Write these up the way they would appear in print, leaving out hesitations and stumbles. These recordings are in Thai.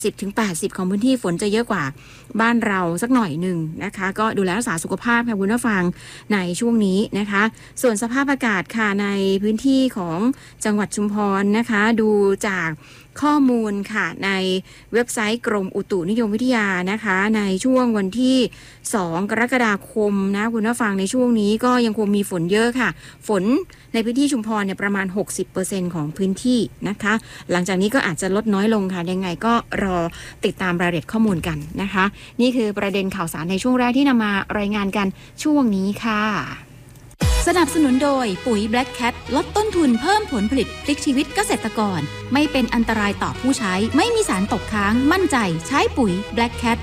10-80ของพื้นที่ฝนจะเยอะกว่าบ้านเราสักหน่อยหนึ่งนะคะก็ดูแลรักษาสุขภาพค่ะคุณผู้ฟังในช่วงนี้นะคะส่วนสภาพอากาศค่ะในพื้นที่ของจังหวัดชุมพรนะคะดูจากข้อมูลค่ะในเว็บไซต์กรมอุตุนิยมวิทยานะคะในช่วงวันที่2กรกฎาคมนะคุณผู้ฟังในช่วงนี้ก็ยังคงมีฝนเยอะค่ะฝนในพื้นที่ชุมพรเนี่ยประมาณ 60% ของพื้นที่นะคะหลังจากนี้ก็อาจจะลดน้อยลงค่ะยังไงก็รอติดตามรายละเอียดข้อมูลกันนะคะนี่คือประเด็นข่าวสารในช่วงแรกที่นำมารายงานกันช่วงนี้ค่ะสนับสนุนโดยปุ๋ย Black Cat ลดต้นทุนเพิ่มผลผลิตพลิกชีวิตเกษตรกรไม่เป็นอันตรายต่อผู้ใช้ไม่มีสารตกค้างมั่นใจใช้ปุ๋ย Black Cat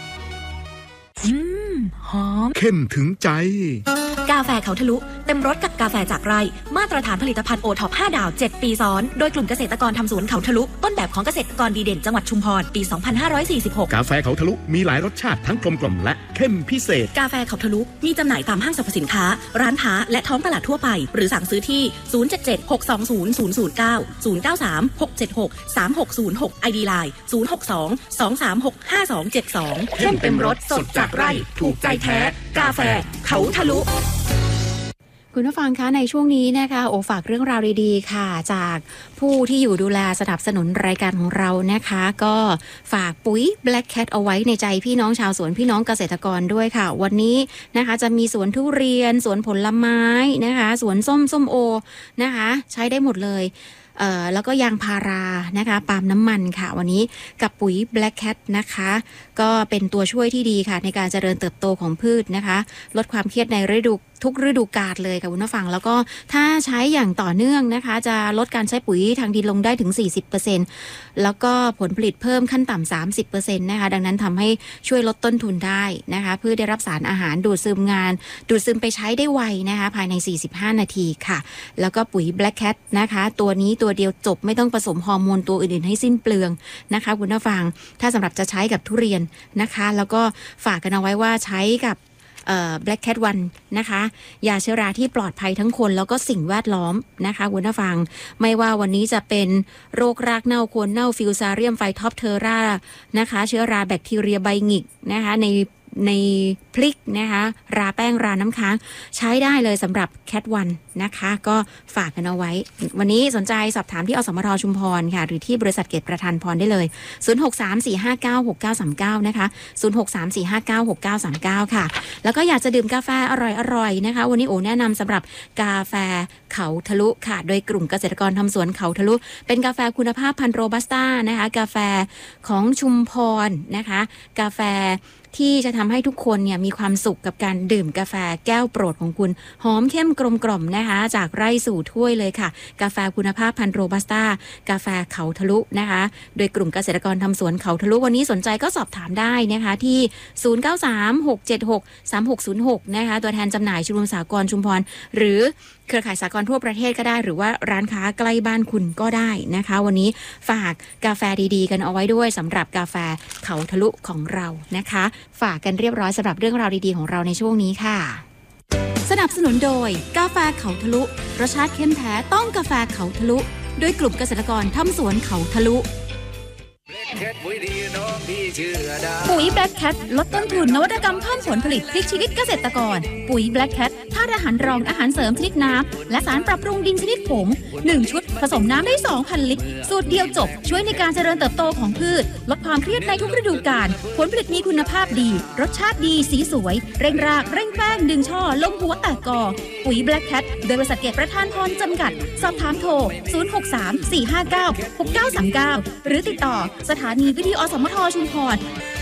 หอมเข้มถึงใจกาแฟเขาทะลุเต็มรสกับกาแฟจากไร่มาตรฐานผลิตภัณฑ์โอท็อป5ดาว7ปีซ้อนโดยกลุ่มเกษตรกรทำสวนเขาทะลุต้นแบบของเกษตรกรดีเด่นจังหวัดชุมพรปี2546 กาแฟเขาทะลุมีหลายรสชาติทั้งกลมกล่อมและเข้มพิเศษกาแฟเขาทะลุมีจำหน่ายตามห้างสรรพสินค้าร้านค้าและท้องตลาดทั่วไปหรือสั่งซื้อที่077-620-009 093-676-3606 ID Line 062-236-5272เข้มเต็มรสสดจากไร่ถูกใจแท้กาแฟเขาทะลุคุณผู้ฟังคะในช่วงนี้นะคะฝากเรื่องราวดีๆค่ะจากผู้ที่อยู่ดูแลสนับสนุนรายการของเรานะคะก็ฝากปุ๋ย Black Cat เอาไว้ในใจพี่น้องชาวสวนพี่น้องเกษตรกรด้วยค่ะวันนี้นะคะจะมีสวนทุเรียนสวนผลไม้นะคะสวนส้มโอนะคะใช้ได้หมดเลยแล้วก็ยางพารานะคะปาล์มน้ำมันค่ะวันนี้กับปุ๋ย Black Cat นะคะก็เป็นตัวช่วยที่ดีค่ะในการเจริญเติบโตของพืชนะคะลดความเครียดในทุกฤดูกาลเลยค่ะคุณผู้ฟังแล้วก็ถ้าใช้อย่างต่อเนื่องนะคะจะลดการใช้ปุ๋ยทางดินลงได้ถึง 40% แล้วก็ผลผลิตเพิ่มขั้นต่ำ 30% นะคะดังนั้นทำให้ช่วยลดต้นทุนได้นะคะเพื่อได้รับสารอาหารดูดซึมไปใช้ได้ไวนะคะภายใน45นาทีค่ะแล้วก็ปุ๋ย Black Cat นะคะตัวนี้ตัวเดียวจบไม่ต้องผสมฮอร์โมนตัวอื่นๆให้สิ้นเปลืองนะคะคุณผู้ฟังถ้าสำหรับจะใช้กับทุเรียนนะคะแล้วก็ฝากกันเอาไว้ว่าใช้กับBlack Cat 1นะคะยาเชื้อราที่ปลอดภัยทั้งคนแล้วก็สิ่งแวดล้อมนะคะคุณผู้ฟังไม่ว่าวันนี้จะเป็นโรครากเน่าโคนเน่าฟิวซาเรียมไฟท็อปเทอร่านะคะเชื้อราแบคทีเรียใบหงิกนะคะในพริกนะคะราแป้งราน้ำค้างใช้ได้เลยสำหรับแคทวันนะคะก็ฝากกันเอาไว้วันนี้สนใจสอบถามที่อสมทชุมพรค่ะหรือที่บริษัทเกตประทานพรได้เลย0634596939นะคะ0634596939ค่ะแล้วก็อยากจะดื่มกาแฟอร่อยๆนะคะวันนี้แนะนำสำหรับกาแฟเขาทะลุค่ะโดยกลุ่มเกษตรกรทำสวนเขาทะลุเป็นกาแฟคุณภาพพันธุ์โรบัสต้านะคะกาแฟของชุมพรนะคะกาแฟที่จะทำให้ทุกคนเนี่ยมีความสุขกับการดื่มกาแฟแก้วโปรดของคุณหอมเข้มกลมกล่อมนะคะจากไร่สู่ถ้วยเลยค่ะกาแฟคุณภาพพันธุ์โรบัสต้ากาแฟเขาทะลุนะคะโดยกลุ่มเกษตรกรทำสวนเขาทะลุวันนี้สนใจก็สอบถามได้นะคะที่0936763606นะคะตัวแทนจำหน่ายชุมชนสากลชุมพรหรือเครือข่ายสากลทั่วประเทศก็ได้หรือว่าร้านค้าใกล้บ้านคุณก็ได้นะคะวันนี้ฝากกาแฟดีๆกันเอาไว้ด้วยสำหรับกาแฟเขาทะลุของเรานะคะฝากกันเรียบร้อยสำหรับเรื่องราวดีๆของเราในช่วงนี้ค่ะสนับสนุนโดยกาแฟเขาทะลุรสชาติเข้มแท้ต้องกาแฟเขาทะลุโดยกลุ่มเกษตรกรทำสวนเขาทะลุปุ๋ย Black Cat ลดต้นทุนนวัตกรรมเพิ่มผลผลิตพลิกชีวิตเกษตรกรปุ๋ย Black Cat ธาตุอาหารรองอาหารเสริมชนิดน้ำและสารปรับปรุงดินชนิดผง1ชุดผสมน้ำได้ 2,000 ลิตรสูตรเดียวจบช่วยในการเจริญเติบโตของพืชลดความเครียดในทุกฤดูกาลผลผลิตมีคุณภาพดีรสชาติดีสีสวยเร่งรากเร่งแป้งดึงช่อลงหัวแตกกอปุ๋ย Black Cat โดยบริษัทเกตประทานพรจำกัดสอบถามโทร0634596939หรือติดต่อสถานีวิทยุอสมทชุมพร